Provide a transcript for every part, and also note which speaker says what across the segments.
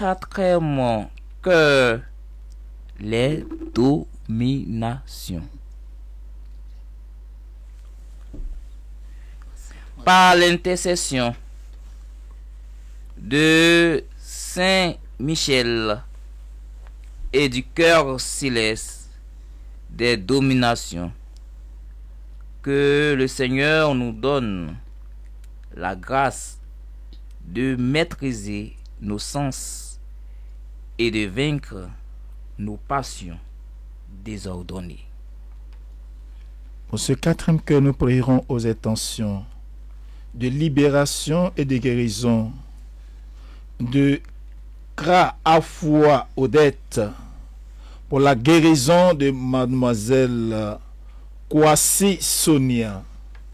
Speaker 1: quatrièmement, que les dominations. Par l'intercession de Saint Michel et du cœur céleste des dominations, que le Seigneur nous donne la grâce de maîtriser nos sens et de vaincre nos passions désordonnées.
Speaker 2: Pour ce quatrième cœur, nous prierons aux intentions de libération et de guérison de Kra Afua Odette, pour la guérison de mademoiselle Kwasi Sonia,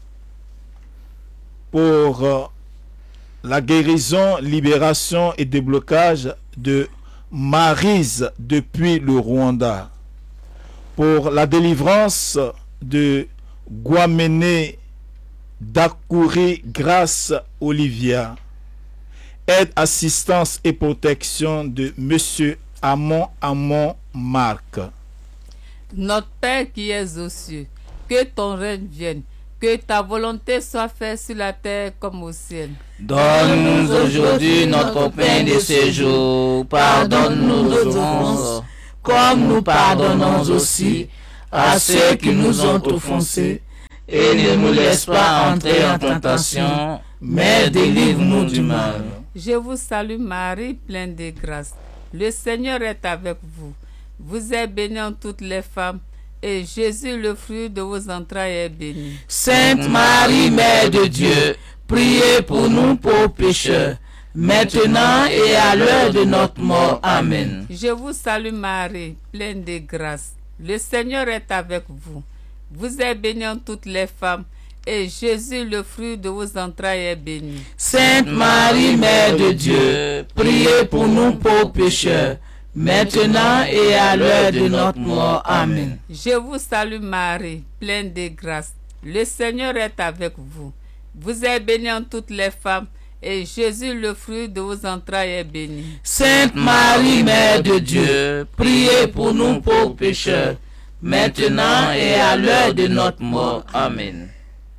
Speaker 2: pour la guérison, libération et déblocage de Maryse depuis le Rwanda, pour la délivrance de Guamene Dakuri Grâce Olivia, aide, assistance et protection de Monsieur Amon Marc.
Speaker 3: Notre Père qui es aux cieux, que ton règne vienne, que ta volonté soit faite sur la terre comme au ciel.
Speaker 1: Donne-nous aujourd'hui notre pain de ce jour. Pardonne-nous nos offenses, comme nous pardonnons aussi à ceux qui nous ont offensés. Et ne nous laisse pas entrer en tentation, mais délivre-nous du mal.
Speaker 3: Je vous salue Marie, pleine de grâce. Le Seigneur est avec vous. Vous êtes bénie en toutes les femmes, et Jésus, le fruit de vos entrailles, est béni.
Speaker 1: Sainte Marie, Mère de Dieu, priez pour nous pauvres pécheurs, maintenant et à l'heure de notre mort. Amen.
Speaker 3: Je vous salue Marie, pleine de grâce. Le Seigneur est avec vous. Vous êtes bénie en toutes les femmes, et Jésus, le fruit de vos entrailles, est béni.
Speaker 1: Sainte Marie, Mère de Dieu, priez pour nous pauvres pécheurs, maintenant et à l'heure de notre mort. Amen.
Speaker 3: Je vous salue Marie, pleine de grâce. Le Seigneur est avec vous. Vous êtes bénie en toutes les femmes, et Jésus, le fruit de vos entrailles, est béni.
Speaker 1: Sainte Marie, Mère de Dieu, priez pour nous pauvres pécheurs, maintenant et à l'heure de notre mort. Amen.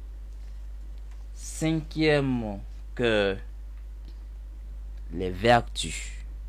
Speaker 1: Cinquièmement, que les vertus.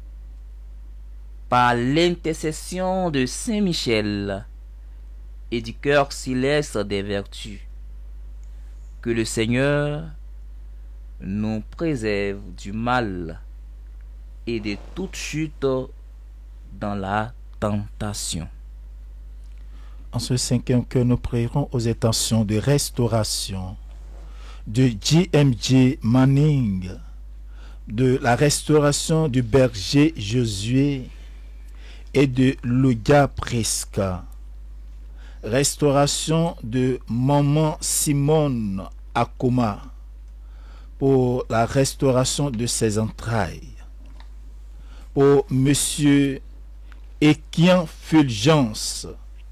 Speaker 1: Par l'intercession de Saint Michel et du cœur céleste des vertus, que le Seigneur nous préserve du mal et de toute chute dans la tentation.
Speaker 2: En ce cinquième cœur, nous prierons aux intentions de restauration de J.M.J. Manning, de la restauration du berger Josué et de Luga Preska, restauration de Maman Simone Akoma pour la restauration de ses entrailles, pour Monsieur Ekian Fulgence.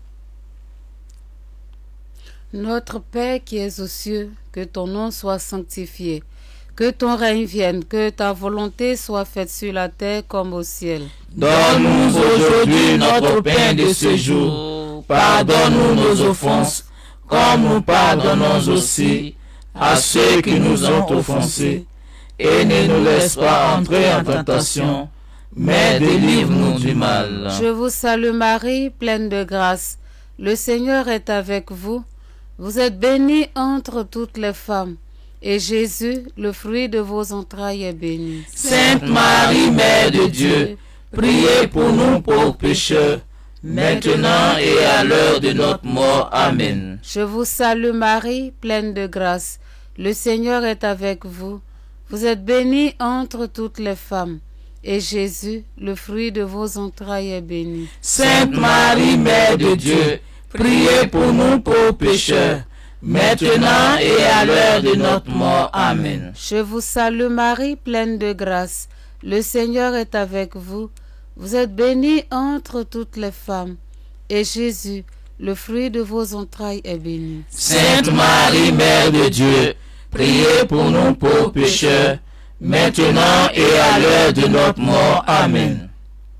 Speaker 4: Notre Père qui es aux cieux, que ton nom soit sanctifié, que ton règne vienne, que ta volonté soit faite sur la terre comme au ciel.
Speaker 1: Donne-nous aujourd'hui notre pain de ce jour. Pardonne-nous nos offenses, comme nous pardonnons aussi à ceux qui nous ont offensés. Et ne nous laisse pas entrer en tentation, mais délivre-nous du mal.
Speaker 4: Je vous salue Marie, pleine de grâce. Le Seigneur est avec vous. Vous êtes bénie entre toutes les femmes, et Jésus, le fruit de vos entrailles, est béni.
Speaker 1: Sainte Marie, Mère de Dieu, priez pour nous pauvres pécheurs, maintenant et à l'heure de notre mort. Amen.
Speaker 4: Je vous salue Marie, pleine de grâce. Le Seigneur est avec vous. Vous êtes bénie entre toutes les femmes, et Jésus, le fruit de vos entrailles, est béni.
Speaker 1: Sainte Marie, Mère de Dieu, priez pour nous pauvres pécheurs, maintenant et à l'heure de notre mort. Amen.
Speaker 4: Je vous salue Marie, pleine de grâce. Le Seigneur est avec vous. Vous êtes bénie entre toutes les femmes, et Jésus, le fruit de vos entrailles, est béni.
Speaker 1: Sainte Marie, Mère de Dieu, priez pour nous pauvres pécheurs, maintenant et à l'heure de notre mort. Amen.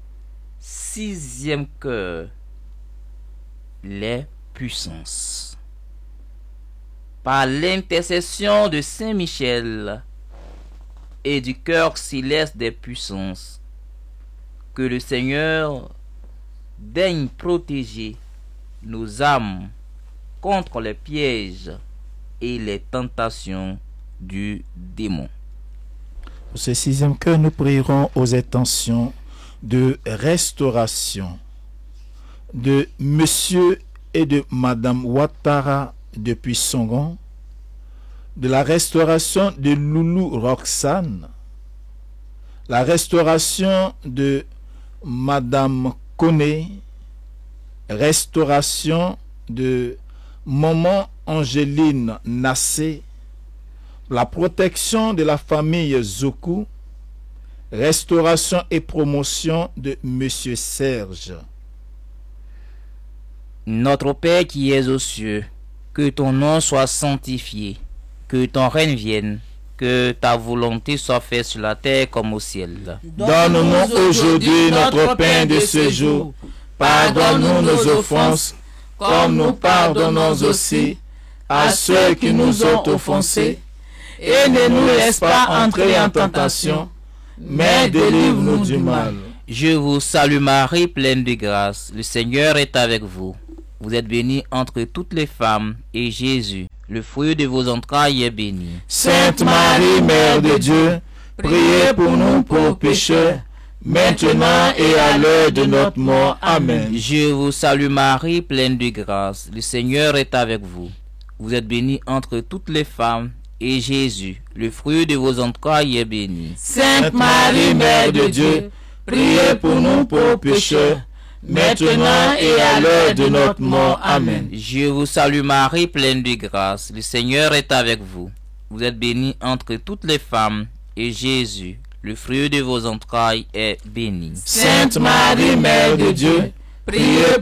Speaker 5: 6e cœur, les puissances. Par l'intercession de Saint Michel et du cœur céleste des puissances, que le Seigneur daigne protéger nos âmes contre les pièges et les tentations du démon.
Speaker 2: Pour ce 6e cœur, nous prierons aux intentions de restauration de Monsieur et de Madame Ouattara depuis Songon, de la restauration de Loulou Roxane, la restauration de Madame Koné, restauration de Maman Angéline Nassé, la protection de la famille Zoku, restauration et promotion de Monsieur Serge.
Speaker 5: Notre Père qui es aux cieux, que ton nom soit sanctifié, que ton règne vienne, que ta volonté soit faite sur la terre comme au ciel.
Speaker 1: Donne-nous aujourd'hui notre pain de ce jour. Pardonne-nous nos offenses, comme nous pardonnons aussi à ceux qui nous ont offensés. Et ne nous laisse pas entrer en tentation, mais délivre-nous du mal.
Speaker 5: Je vous salue Marie, pleine de grâce. Le Seigneur est avec vous. Vous êtes bénie entre toutes les femmes, et Jésus, le fruit de vos entrailles, est béni.
Speaker 1: Sainte Marie, Mère de Dieu, priez pour nous pauvres pécheurs, maintenant et à l'heure de notre mort. Amen.
Speaker 5: Je vous salue Marie, pleine de grâce. Le Seigneur est avec vous. Vous êtes bénie entre toutes les femmes, et Jésus, le fruit de vos entrailles, est béni.
Speaker 1: Sainte Marie, Mère de Dieu, priez pour nous pauvres pécheurs, maintenant et à l'heure de notre mort. Amen.
Speaker 5: Je vous salue Marie, pleine de grâce. Le Seigneur est avec vous. Vous êtes bénie entre toutes les femmes, et Jésus, le fruit de vos entrailles, est béni.
Speaker 1: Sainte Marie, Mère de Dieu, priez